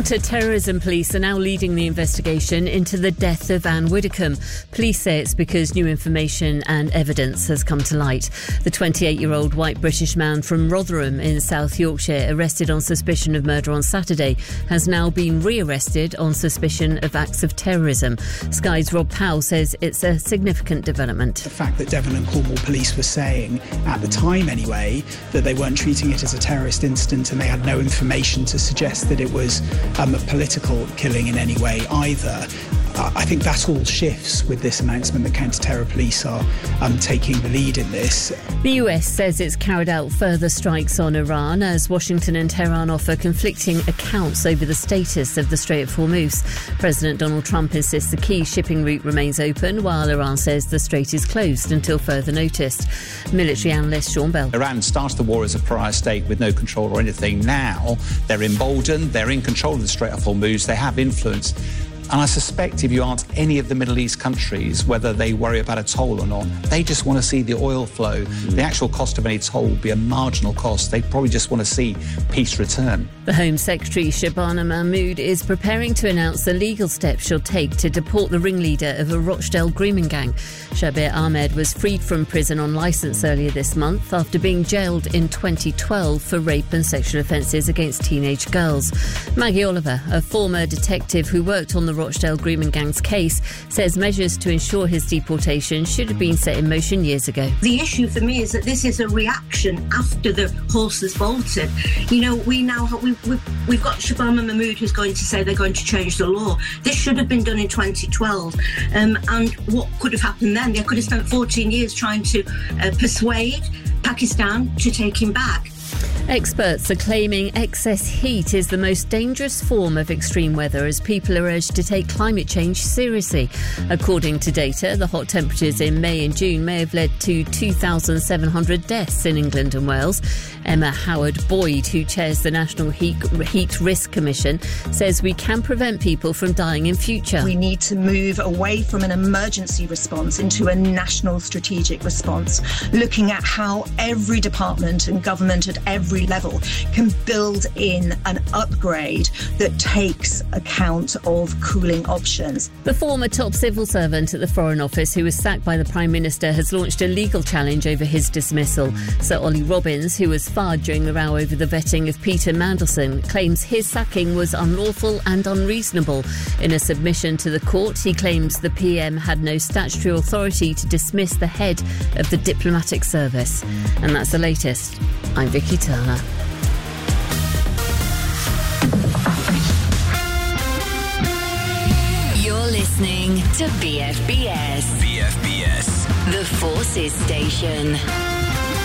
Counter-terrorism police are now leading the investigation into the death of Anne Widdecombe. Police say it's because new information and evidence has come to light. The 28-year-old white British man from Rotherham in South Yorkshire, arrested on suspicion of murder on Saturday, has now been re-arrested on suspicion of acts of terrorism. Sky's Rob Powell says it's a significant development. The fact that Devon and Cornwall police were saying, at the time anyway, that they weren't treating it as a terrorist incident and they had no information to suggest that it was a political killing in any way either. I think that all shifts with this announcement that counter-terror police are taking the lead in this. The US says it's carried out further strikes on Iran as Washington and Tehran offer conflicting accounts over the status of the Strait of Hormuz. President Donald Trump insists the key shipping route remains open, while Iran says the strait is closed until further notice. Military analyst Sean Bell. Iran started the war as a pariah state with no control or anything. Now they're emboldened, they're in control of the Strait of Hormuz, they have influence. And I suspect if you ask any of the Middle East countries whether they worry about a toll or not, they just want to see the oil flow. The actual cost of any toll will be a marginal cost. They probably just want to see peace return. The Home Secretary, Shabana Mahmood, is preparing to announce the legal steps she'll take to deport the ringleader of a Rochdale grooming gang. Shabir Ahmed was freed from prison on licence earlier this month after being jailed in 2012 for rape and sexual offences against teenage girls. Maggie Oliver, a former detective who worked on the Rochdale grooming gang's case, says measures to ensure his deportation should have been set in motion years ago. The issue for me is that this is a reaction after the horse has bolted. You know, we've got Shabana Mahmood who's going to say they're going to change the law. This should have been done in 2012. And what could have happened then? They could have spent 14 years trying to persuade Pakistan to take him back. Experts are claiming excess heat is the most dangerous form of extreme weather as people are urged to take climate change seriously. According to data, the hot temperatures in May and June may have led to 2,700 deaths in England and Wales. Emma Howard-Boyd, who chairs the National Heat Risk Commission, says we can prevent people from dying in future. We need to move away from an emergency response into a national strategic response, looking at how every department and government at every level can build in an upgrade that takes account of cooling options. The former top civil servant at the Foreign Office, who was sacked by the Prime Minister, has launched a legal challenge over his dismissal. Sir Ollie Robbins, who was fired during the row over the vetting of Peter Mandelson, claims his sacking was unlawful and unreasonable. In a submission to the court, he claims the PM had no statutory authority to dismiss the head of the diplomatic service. And that's the latest. I'm Vicky Turner. You're listening to BFBS. BFBS. The Forces Station.